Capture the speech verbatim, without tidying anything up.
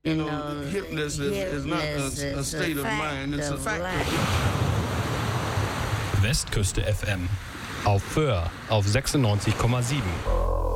You know, hypnosis is not a, a state of mind, it's a fact. Westküste F M. Auf Föhr auf sechsundneunzig Komma sieben.